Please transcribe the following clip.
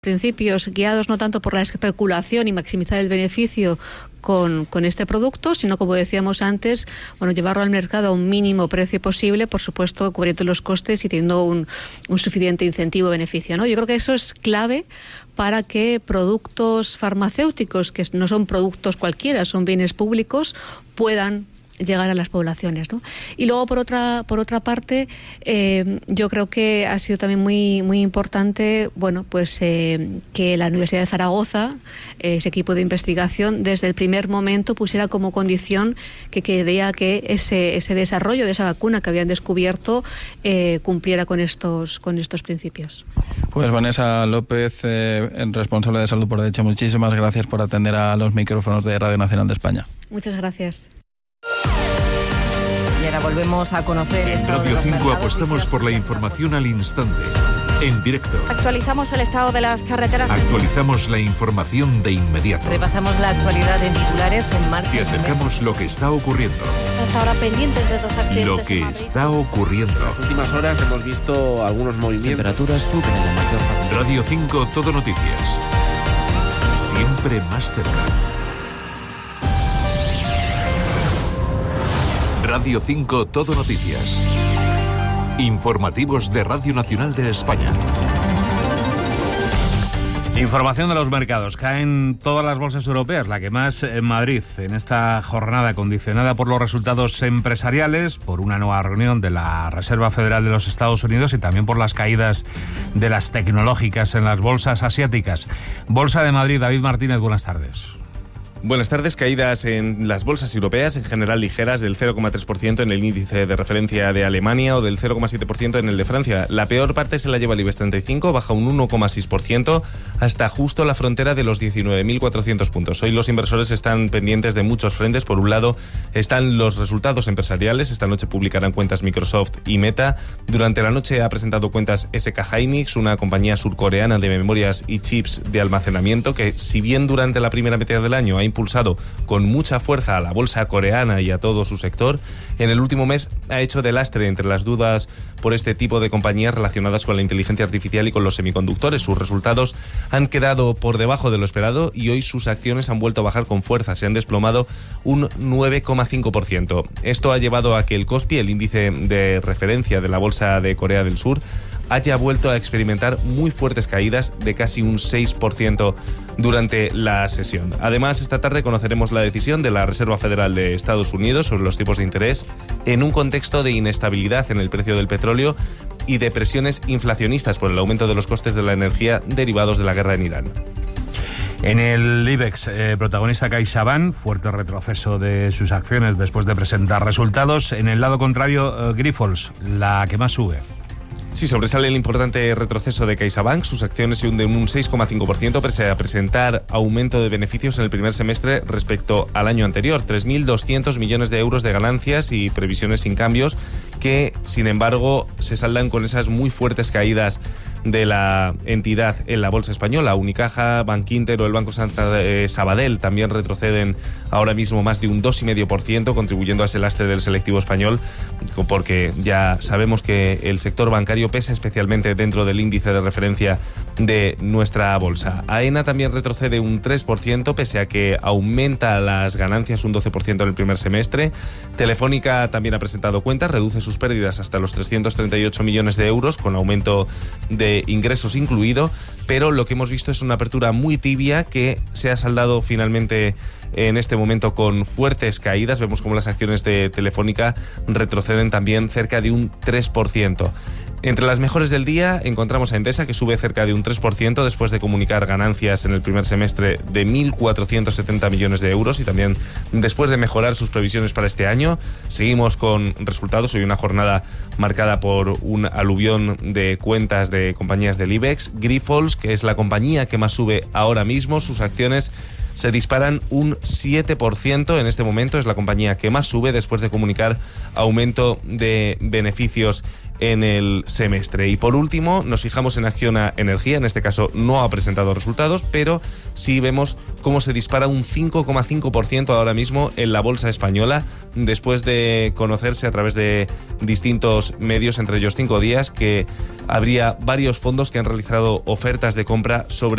principios guiados no tanto por la especulación y maximizar el beneficio con este producto, sino, como decíamos antes, llevarlo al mercado a un mínimo precio posible, por supuesto, cubriendo los costes y teniendo un suficiente incentivo-beneficio, ¿no? Yo creo que eso es clave para que productos farmacéuticos, que no son productos cualquiera, son bienes públicos, puedan llegar a las poblaciones, ¿no? Y luego, por otra parte, yo creo que ha sido también muy importante, que la Universidad de Zaragoza, ese equipo de investigación, desde el primer momento pusiera como condición que quería que ese desarrollo de esa vacuna que habían descubierto cumpliera con estos principios. Pues Vanessa López, responsable de Salud por Derecho, muchísimas gracias por atender a los micrófonos de Radio Nacional de España. Muchas gracias. Y ahora volvemos a conocer... En Radio 5 apostamos por la información al instante, en directo. Actualizamos el estado de las carreteras. Actualizamos la información de inmediato. Repasamos la actualidad en titulares en marcha. Y acercamos lo que está ocurriendo. Hasta ahora pendientes de 2 accidentes. Lo que está ocurriendo. En las últimas horas hemos visto algunos movimientos. Temperaturas suben en la mayor parte. Radio 5 Todo Noticias. Siempre más cerca. Radio 5 Todo Noticias. Informativos de Radio Nacional de España. Información de los mercados. Caen todas las bolsas europeas, la que más en Madrid, en esta jornada condicionada por los resultados empresariales, por una nueva reunión de la Reserva Federal de los Estados Unidos y también por las caídas de las tecnológicas en las bolsas asiáticas. Bolsa de Madrid, David Martínez, buenas tardes. Buenas tardes. Caídas en las bolsas europeas, en general ligeras, del 0,3% en el índice de referencia de Alemania o del 0,7% en el de Francia. La peor parte se la lleva el IBEX 35, baja un 1,6% hasta justo la frontera de los 19.400 puntos. Hoy los inversores están pendientes de muchos frentes. Por un lado están los resultados empresariales. Esta noche publicarán cuentas Microsoft y Meta. Durante la noche ha presentado cuentas SK Hynix, una compañía surcoreana de memorias y chips de almacenamiento que, si bien durante la primera mitad del año ha impulsado con mucha fuerza a la bolsa coreana y a todo su sector, en el último mes ha hecho de lastre entre las dudas por este tipo de compañías relacionadas con la inteligencia artificial y con los semiconductores. Sus resultados han quedado por debajo de lo esperado y hoy sus acciones han vuelto a bajar con fuerza, se han desplomado un 9,5%. Esto ha llevado a que el Kospi, el índice de referencia de la bolsa de Corea del Sur, haya vuelto a experimentar muy fuertes caídas de casi un 6% durante la sesión. Además, esta tarde conoceremos la decisión de la Reserva Federal de Estados Unidos sobre los tipos de interés en un contexto de inestabilidad en el precio del petróleo y de presiones inflacionistas por el aumento de los costes de la energía derivados de la guerra en Irán. En el IBEX, protagonista CaixaBank, fuerte retroceso de sus acciones después de presentar resultados. En el lado contrario, Grifols, la que más sube. Sí, sobresale el importante retroceso de CaixaBank. Sus acciones se hunden un 6,5% pese a presentar aumento de beneficios en el primer semestre respecto al año anterior. 3.200 millones de euros de ganancias y previsiones sin cambios que, sin embargo, se saldan con esas muy fuertes caídas de la entidad en la bolsa española. Unicaja, Bankinter o el Banco Sabadell también retroceden ahora mismo más de un 2,5%, contribuyendo a ese lastre del selectivo español, porque ya sabemos que el sector bancario pesa especialmente dentro del índice de referencia de nuestra bolsa. AENA también retrocede un 3%, pese a que aumenta las ganancias un 12% en el primer semestre. Telefónica también ha presentado cuentas, reduce sus pérdidas hasta los 338 millones de euros, con aumento de ingresos incluido, pero lo que hemos visto es una apertura muy tibia que se ha saldado finalmente en este momento con fuertes caídas. Vemos como las acciones de Telefónica retroceden también cerca de un 3%. Entre las mejores del día encontramos a Endesa, que sube cerca de un 3% después de comunicar ganancias en el primer semestre de 1.470 millones de euros y también después de mejorar sus previsiones para este año. Seguimos con resultados. Hoy una jornada marcada por un aluvión de cuentas de compañías del IBEX. Grifols, que es la compañía que más sube ahora mismo, sus acciones se disparan un 7% en este momento. Es la compañía que más sube después de comunicar aumento de beneficios en el semestre. Y por último, nos fijamos en Acciona Energía. En este caso no ha presentado resultados, pero sí vemos cómo se dispara un 5,5% ahora mismo en la bolsa española, después de conocerse a través de distintos medios, entre ellos 5 días, que habría varios fondos que han realizado ofertas de compra sobre